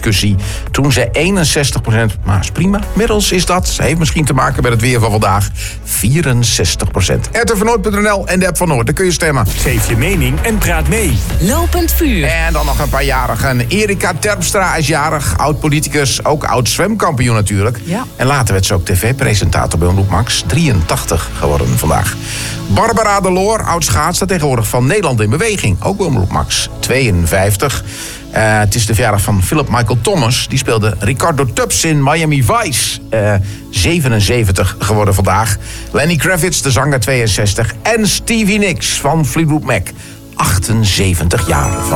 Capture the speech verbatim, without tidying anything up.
discussie. Toen zei eenenzestig procent, maar is prima. Middels is dat, heeft misschien te maken met het weer van vandaag, vierenzestig procent. r t v noord punt n l en de app van Noord, daar kun je stemmen. Geef je mening en praat mee. Lopend vuur. En dan nog een paar jarigen. Erika Terpstra is jarig, oud-politicus, ook oud-zwemkampioen natuurlijk. Ja. En later werd ze ook tv-presentator bij Omroep Max, drieëntachtig geworden vandaag. Barbara de Loor, oud-schaatster, tegenwoordig van Nederland in Beweging, ook bij Omroep Max, tweeënvijftig. Uh, het is de verjaardag van Philip Michael Thomas. Die speelde Ricardo Tubbs in Miami Vice. Uh, zevenenzeventig geworden vandaag. Lenny Kravitz, de zanger, tweeënzestig. En Stevie Nicks van Fleetwood Mac, achtenzeventig jaar.